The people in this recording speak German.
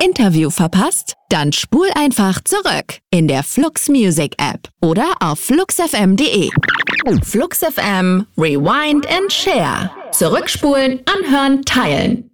Interview verpasst? Dann spul einfach zurück in der Flux Music App oder auf fluxfm.de. Flux FM, Rewind and Share. Zurückspulen, anhören, teilen.